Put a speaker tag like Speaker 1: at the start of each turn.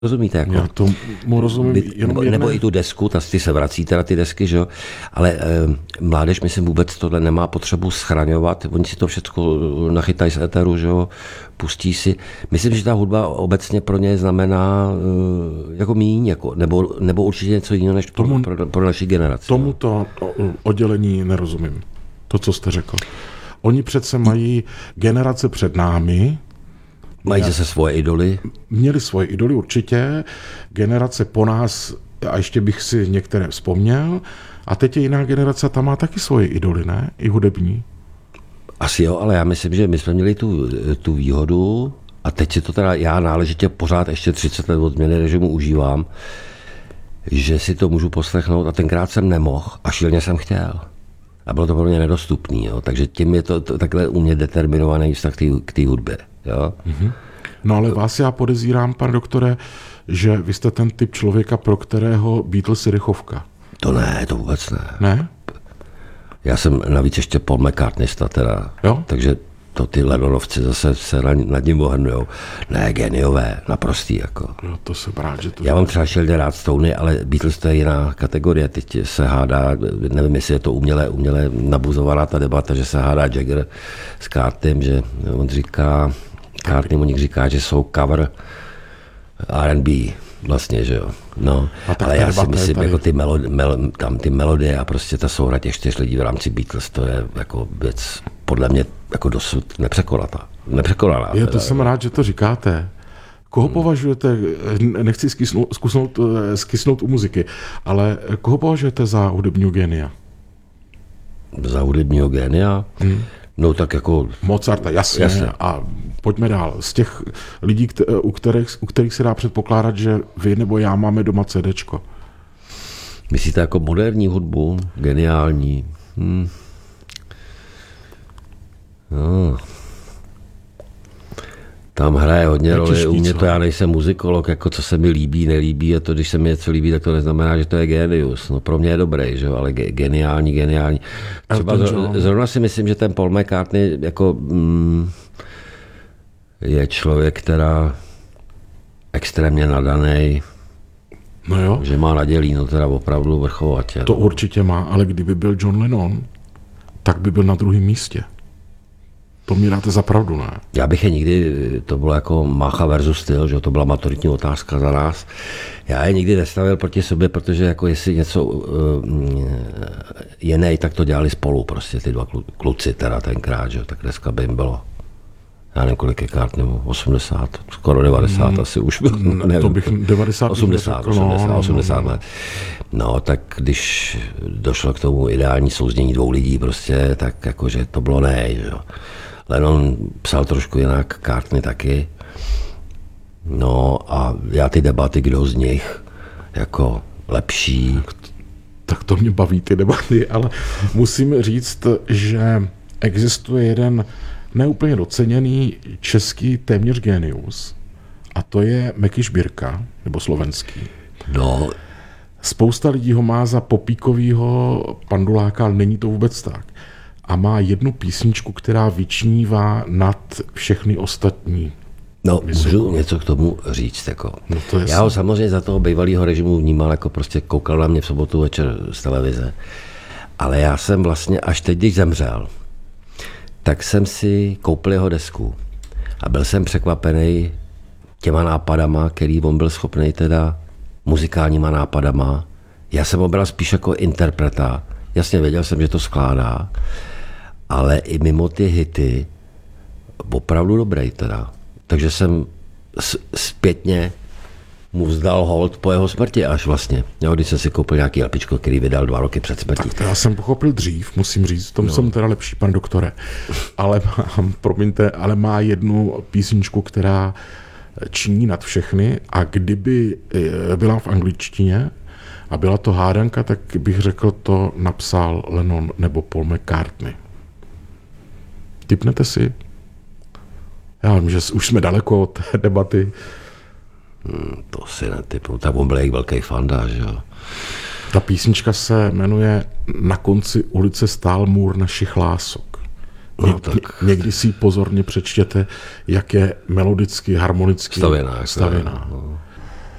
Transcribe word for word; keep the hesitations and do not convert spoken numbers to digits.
Speaker 1: Rozumíte? Jako,
Speaker 2: Já tomu rozumím.
Speaker 1: By, nebo,
Speaker 2: jedné...
Speaker 1: nebo i tu desku, ta, ty se vrací teda ty desky, že jo? Ale e, mládež, myslím, vůbec tohle nemá potřebu schraňovat. Oni si to všechno nachytají z éteru, že jo? Pustí si. Myslím, že ta hudba obecně pro ně znamená e, jako míň, jako, nebo, nebo určitě něco jiného než tomu, pro, pro, pro naši generaci.
Speaker 2: Tomuto oddělení nerozumím. To, co jste řekl. Oni přece mají generace před námi.
Speaker 1: Mají zase svoje idoly?
Speaker 2: Měli svoje idoly určitě. Generace po nás, a ještě bych si některé vzpomněl, a teď je jiná generace, ta má taky svoje idoly, ne? I hudební.
Speaker 1: Asi jo, ale já myslím, že my jsme měli tu, tu výhodu, a teď si to teda já náležitě pořád ještě třicet let od změny režimu užívám, že si to můžu poslechnout, a tenkrát jsem nemohl a šíleně jsem chtěl. A bylo to pro mě nedostupný, jo? Takže tím je to, to takhle u mě determinovaný vztah k té hudbě. Jo?
Speaker 2: Mm-hmm. No ale vás já podezírám, pane doktore, že vy jste ten typ člověka, pro kterého Beatles je dechovka.
Speaker 1: To ne, to vůbec ne.
Speaker 2: Ne?
Speaker 1: Já jsem navíc ještě Paul McCartneysta teda,
Speaker 2: jo? Takže
Speaker 1: to ty Lennonovci zase se nad ním ohrnujou. Ne, geniové, naprostý jako.
Speaker 2: No to jsem rád, že to...
Speaker 1: Já mám třeba šilně rád Stony, ale Beatles to je jiná kategorie. Teď se hádá, nevím, jestli je to uměle, uměle nabuzovaná ta debata, že se hádá Jagger s Cartneym, že on říká, Cartney mu říká, že jsou cover R and B vlastně, že jo. No, ale já si myslím, jako ty, melodi, mel, tam ty melodie a prostě ta souhra těch čtyř lidí v rámci Beatles, to je jako věc podle mě jako dosud nepřekonatá. Nepřekonaná.
Speaker 2: Já to jsem rád, že to říkáte. Koho hmm. považujete, nechci skysnout, zkusnout, skysnout u muziky, ale koho považujete za hudebního génia?
Speaker 1: Za hudebního génia? Hmm. No tak jako...
Speaker 2: Mozarta, jasně. jasně. A pojďme dál. Z těch lidí, u kterých, u kterých se dá předpokládat, že vy nebo já máme doma CDčko.
Speaker 1: Myslíte jako moderní hudbu? Geniální? Hmm. No. Tam hraje hodně roli. U mě to, já nejsem muzikolog, jako co se mi líbí, nelíbí, a to, když se mi něco líbí, tak to neznamená, že to je génius. No pro mě je dobrý, že? Ale ge- geniální, geniální. Třeba zro, zrovna si myslím, že ten Paul McCartney jako, mm, je člověk, která extrémně nadaný,
Speaker 2: no jo.
Speaker 1: Že má nadělí, no teda opravdu vrchovatě.
Speaker 2: To
Speaker 1: no.
Speaker 2: určitě má, ale kdyby byl John Lennon, tak by byl na druhém místě. To mi dáte za pravdu, ne?
Speaker 1: Já bych je nikdy, to bylo jako Mácha versus styl, že to byla maturitní otázka za nás. Já je nikdy nestavil proti sobě, protože jako jestli něco uh, je nej, tak to dělali spolu prostě ty dva kluci teda tenkrát, že tak dneska by jim bylo, já nevím kolik je Cartneymu, osmdesát, skoro devadesát hmm, asi už byl,
Speaker 2: nevím, to bych devadesát,
Speaker 1: osmdesát,
Speaker 2: řekl,
Speaker 1: osmdesát,
Speaker 2: no,
Speaker 1: osmdesát let. No, tak když došlo k tomu ideální souznění dvou lidí prostě, tak jakože to bylo nej, že jo. Lennon psal trošku jinak, Cartney taky. No a já ty debaty, kdo z nich jako lepší.
Speaker 2: Tak to mě baví ty debaty, ale musím říct, že existuje jeden neúplně doceněný český téměř genius a to je Meky Šbírka, nebo slovenský.
Speaker 1: No.
Speaker 2: Spousta lidí ho má za popíkovýho panduláka, ale není to vůbec tak. A má jednu písničku, která vyčnívá nad všechny ostatní.
Speaker 1: No, vysoko. Můžu něco k tomu říct. Jako.
Speaker 2: No to je
Speaker 1: Já ho samozřejmě za toho bývalého režimu vnímal, jako prostě koukal na mě v sobotu večer z televize. Ale já jsem vlastně, až teď, když zemřel, tak jsem si koupil jeho desku. A byl jsem překvapený těma nápadama, který on byl schopný teda muzikálníma nápadama. Já jsem ho bral spíš jako interpreta. Jasně věděl jsem, že to skládá, ale i mimo ty hity opravdu dobrý teda. Takže jsem zpětně mu vzdal hold po jeho smrti až vlastně. Jo, když jsem si koupil nějaký alpičko, který vydal dva roky před smrtí.
Speaker 2: Tak to já jsem pochopil dřív, musím říct, v tom no. jsem teda lepší, pan doktore. Ale má, promiňte, ale má jednu písničku, která činí nad všechny a kdyby byla v angličtině a byla to hádanka, tak bych řekl, to napsal Lennon nebo Paul McCartney. Tipnete si? Já vím, že už jsme daleko od té debaty.
Speaker 1: Hmm, to si netypnu. Tak on byl jak velký fanda, že jo?
Speaker 2: Ta písnička se jmenuje Na konci ulice stál můr našich lások. Ně, no, tak... Někdy si ji pozorně přečtěte, jak je melodicky, harmonicky
Speaker 1: stavěná.
Speaker 2: stavěná.
Speaker 1: No.